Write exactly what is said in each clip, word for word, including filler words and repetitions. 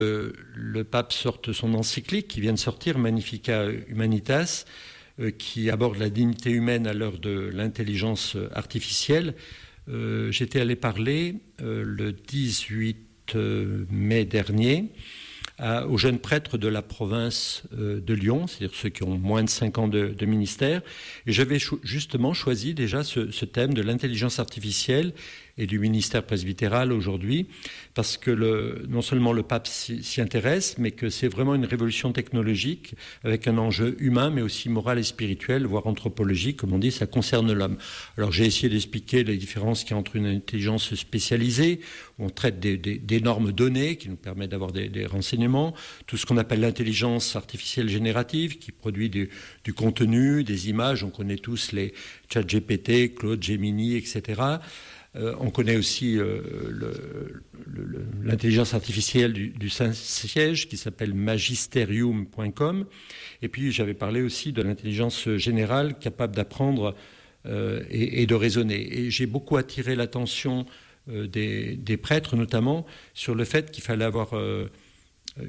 Euh, le pape sorte son encyclique qui vient de sortir, Magnificat Humanitas, euh, qui aborde la dignité humaine à l'heure de l'intelligence artificielle. Euh, j'étais allé parler euh, le dix-huit mai dernier à, aux jeunes prêtres de la province euh, de Lyon, c'est-à-dire ceux qui ont moins de cinq ans de, de ministère. Et j'avais cho- justement choisi déjà ce, ce thème de l'intelligence artificielle et du ministère presbytéral aujourd'hui, parce que le, non seulement le pape s'y, s'y intéresse, mais que c'est vraiment une révolution technologique avec un enjeu humain, mais aussi moral et spirituel, voire anthropologique, comme on dit, ça concerne l'homme. Alors j'ai essayé d'expliquer les différences qu'il y a entre une intelligence spécialisée, où on traite des, des, d'énormes données qui nous permettent d'avoir des, des renseignements, tout ce qu'on appelle l'intelligence artificielle générative, qui produit du, du contenu, des images, on connaît tous les ChatGPT, Claude, Gemini, et cetera. Euh, on connaît aussi euh, le, le, le, l'intelligence artificielle du, du Saint-Siège qui s'appelle magisterium point com. Et puis j'avais parlé aussi de l'intelligence générale capable d'apprendre euh, et, et de raisonner. Et j'ai beaucoup attiré l'attention euh, des, des prêtres, notamment sur le fait qu'il fallait avoir euh, euh,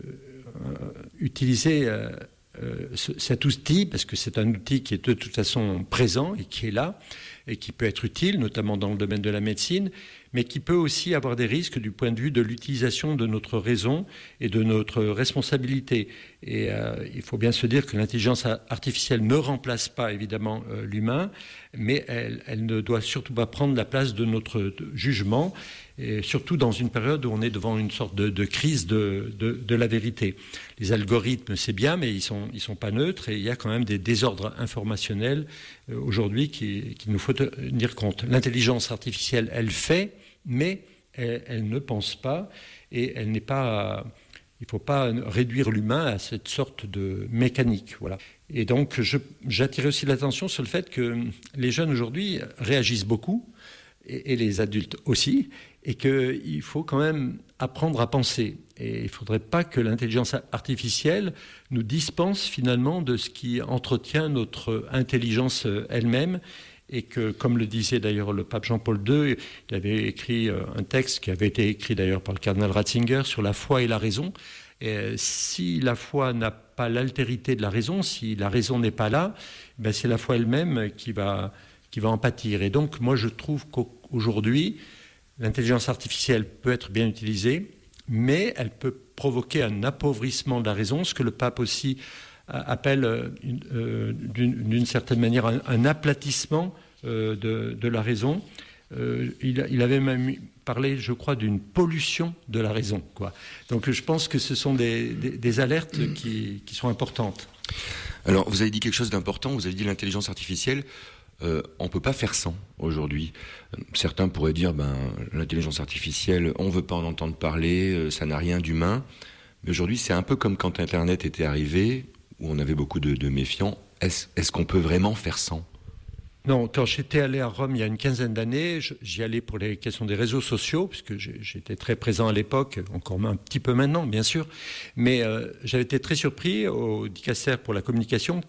utilisé euh, euh, cet outil, parce que c'est un outil qui est de toute façon présent et qui est là, et qui peut être utile, notamment dans le domaine de la médecine, mais qui peut aussi avoir des risques du point de vue de l'utilisation de notre raison et de notre responsabilité. Et euh, il faut bien se dire que l'intelligence artificielle ne remplace pas évidemment euh, l'humain, mais elle, elle ne doit surtout pas prendre la place de notre de jugement, et surtout dans une période où on est devant une sorte de, de crise de, de, de la vérité. Les algorithmes, c'est bien, mais ils ne sont, ils sont pas neutres, et il y a quand même des désordres informationnels euh, aujourd'hui qu'il qui nous faut tenir compte. L'intelligence artificielle, elle fait, mais elle, elle ne pense pas, et elle n'est pas... Il ne faut pas réduire l'humain à cette sorte de mécanique. Voilà. Et donc, je, j'attirais aussi l'attention sur le fait que les jeunes aujourd'hui réagissent beaucoup, et, et les adultes aussi, et qu'il faut quand même apprendre à penser. Et il ne faudrait pas que l'intelligence artificielle nous dispense finalement de ce qui entretient notre intelligence elle-même, et que, comme le disait d'ailleurs le pape Jean-Paul deux, il avait écrit un texte qui avait été écrit d'ailleurs par le cardinal Ratzinger sur la foi et la raison. Et si la foi n'a pas l'altérité de la raison, si la raison n'est pas là, ben c'est la foi elle-même qui va, qui va en pâtir. Et donc, moi, je trouve qu'aujourd'hui, l'intelligence artificielle peut être bien utilisée, mais elle peut provoquer un appauvrissement de la raison, ce que le pape aussi appelle une, euh, d'une, d'une certaine manière un, un aplatissement euh, de, de la raison. Euh, il, il avait même parlé, je crois, d'une pollution de la raison, quoi. Donc je pense que ce sont des, des, des alertes qui, qui sont importantes. Alors vous avez dit quelque chose d'important, vous avez dit l'intelligence artificielle, euh, on ne peut pas faire sans aujourd'hui. Certains pourraient dire, ben, l'intelligence artificielle, on ne veut pas en entendre parler, ça n'a rien d'humain. Mais aujourd'hui, c'est un peu comme quand Internet était arrivé, où on avait beaucoup de, de méfiants. Est-ce, est-ce qu'on peut vraiment faire sans ? Non, quand j'étais allé à Rome il y a une quinzaine d'années, j'y allais pour les questions des réseaux sociaux, puisque j'étais très présent à l'époque, encore un petit peu maintenant, bien sûr. Mais euh, j'avais été très surpris au dicastère pour la communication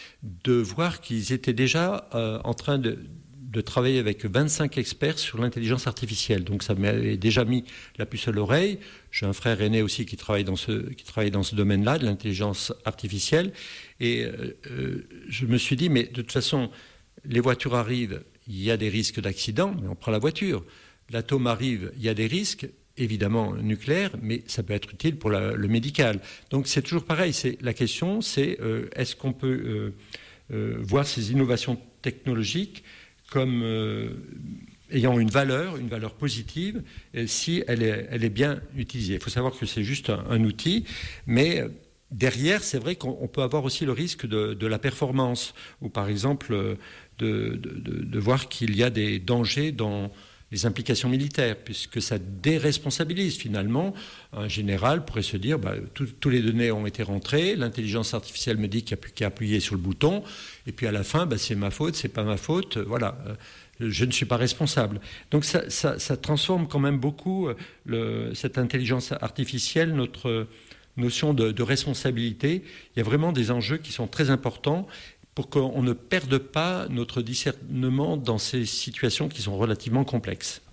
de voir qu'ils étaient déjà euh, en train de... de travailler avec vingt-cinq experts sur l'intelligence artificielle. Donc ça m'avait déjà mis la puce à l'oreille. J'ai un frère aîné aussi qui travaille dans ce, qui travaille dans ce domaine-là, de l'intelligence artificielle. Et euh, je me suis dit, mais de toute façon, les voitures arrivent, il y a des risques d'accident, mais on prend la voiture. L'atome arrive, il y a des risques, évidemment nucléaires, mais ça peut être utile pour la, le médical. Donc c'est toujours pareil. C'est, la question, c'est euh, est-ce qu'on peut euh, euh, voir ces innovations technologiques comme euh, ayant une valeur, une valeur positive, si elle est, elle est bien utilisée. Il faut savoir que c'est juste un, un outil, mais derrière, c'est vrai qu'on peut avoir aussi le risque de, de la performance, ou par exemple de, de, de, de voir qu'il y a des dangers dans les implications militaires, puisque ça déresponsabilise finalement. Un général pourrait se dire, bah, tous les données ont été rentrées, l'intelligence artificielle me dit qu'il n'y a plus qu'à appuyer sur le bouton, et puis à la fin, bah, c'est ma faute, c'est pas ma faute, voilà, je ne suis pas responsable. Donc ça, ça, ça transforme quand même beaucoup le, cette intelligence artificielle, notre notion de, de responsabilité. Il y a vraiment des enjeux qui sont très importants pour qu'on ne perde pas notre discernement dans ces situations qui sont relativement complexes.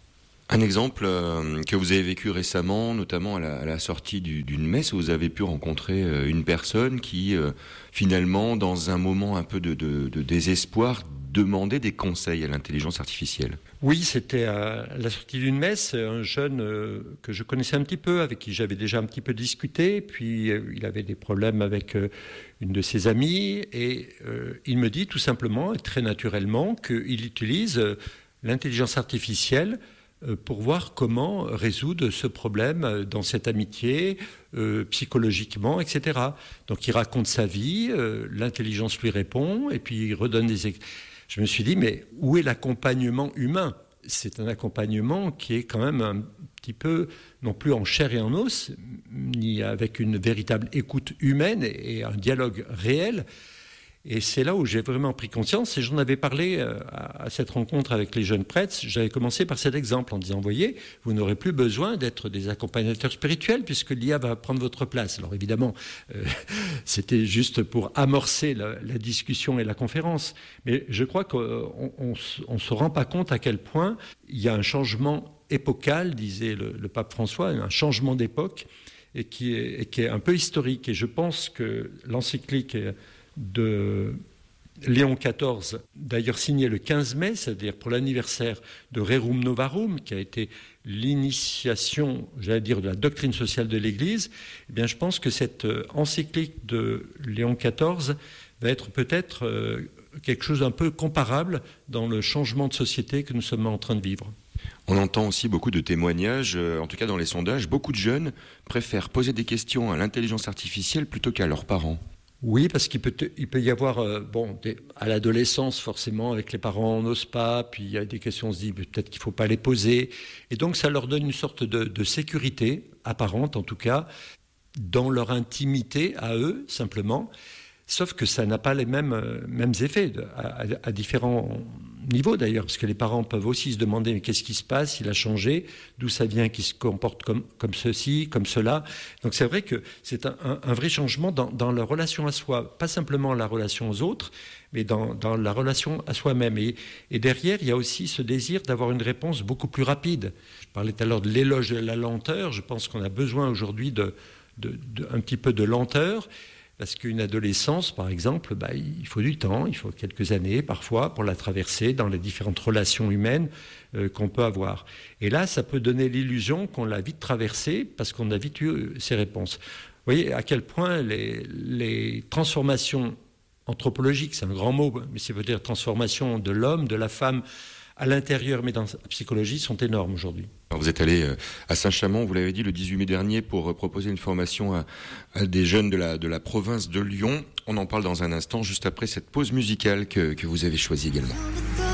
Un exemple euh, que vous avez vécu récemment, notamment à la, à la sortie du, d'une messe, où vous avez pu rencontrer euh, une personne qui, euh, finalement, dans un moment un peu de, de, de désespoir, demandait des conseils à l'intelligence artificielle. Oui, c'était à la sortie d'une messe, un jeune euh, que je connaissais un petit peu, avec qui j'avais déjà un petit peu discuté, puis euh, il avait des problèmes avec euh, une de ses amies, et euh, il me dit tout simplement, et très naturellement, qu'il utilise euh, l'intelligence artificielle pour voir comment résoudre ce problème dans cette amitié, euh, psychologiquement, et cetera. Donc il raconte sa vie, euh, l'intelligence lui répond, et puis il redonne des... Je me suis dit, mais où est l'accompagnement humain ? C'est un accompagnement qui est quand même un petit peu, non plus en chair et en os, ni avec une véritable écoute humaine et un dialogue réel. Et c'est là où j'ai vraiment pris conscience, et j'en avais parlé à cette rencontre avec les jeunes prêtres. J'avais commencé par cet exemple en disant, voyez, vous n'aurez plus besoin d'être des accompagnateurs spirituels puisque l'I A va prendre votre place. Alors évidemment, euh, c'était juste pour amorcer la, la discussion et la conférence. Mais je crois qu'on ne se rend pas compte à quel point il y a un changement épocal, disait le, le pape François, un changement d'époque et qui est, et qui est un peu historique. Et je pense que l'encyclique de Léon quatorze, d'ailleurs signé le quinze mai, c'est-à-dire pour l'anniversaire de Rerum Novarum, qui a été l'initiation, j'allais dire, de la doctrine sociale de l'Église, eh bien, je pense que cette encyclique de Léon quatorze va être peut-être euh, quelque chose d'un peu comparable dans le changement de société que nous sommes en train de vivre. On entend aussi beaucoup de témoignages, en tout cas dans les sondages, beaucoup de jeunes préfèrent poser des questions à l'intelligence artificielle plutôt qu'à leurs parents. Oui, parce qu'il peut, il peut y avoir, euh, bon, des, à l'adolescence, forcément, avec les parents, on n'ose pas, puis il y a des questions, on se dit peut-être qu'il ne faut pas les poser. Et donc, ça leur donne une sorte de, de sécurité, apparente en tout cas, dans leur intimité à eux, simplement. Sauf que ça n'a pas les mêmes, euh, mêmes effets, à, à, à différents niveaux d'ailleurs, parce que les parents peuvent aussi se demander mais qu'est-ce qui se passe, il a changé, d'où ça vient qu'il se comporte comme, comme ceci, comme cela. Donc c'est vrai que c'est un, un, un vrai changement dans, dans la relation à soi, pas simplement la relation aux autres, mais dans, dans la relation à soi-même. Et, et derrière, il y a aussi ce désir d'avoir une réponse beaucoup plus rapide. Je parlais tout à l'heure de l'éloge de la lenteur, je pense qu'on a besoin aujourd'hui de, de, de, un petit peu de lenteur. Parce qu'une adolescence, par exemple, bah, il faut du temps, il faut quelques années parfois pour la traverser dans les différentes relations humaines euh, qu'on peut avoir. Et là, ça peut donner l'illusion qu'on l'a vite traversée parce qu'on a vite eu ses réponses. Vous voyez à quel point les, les transformations anthropologiques, c'est un grand mot, mais ça veut dire transformation de l'homme, de la femme à l'intérieur, mais dans la psychologie, sont énormes aujourd'hui. Alors vous êtes allé à Saint-Chamond, vous l'avez dit, le dix-huit mai dernier, pour proposer une formation à, à des jeunes de la, de la province de Lyon. On en parle dans un instant, juste après cette pause musicale que, que vous avez choisie également.